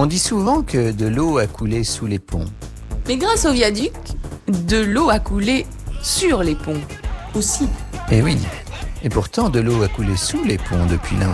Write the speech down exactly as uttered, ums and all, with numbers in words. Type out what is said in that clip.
On dit souvent que de l'eau a coulé sous les ponts. Mais grâce au viaduc, de l'eau a coulé sur les ponts aussi. Eh oui, et pourtant de l'eau a coulé sous les ponts depuis l'invention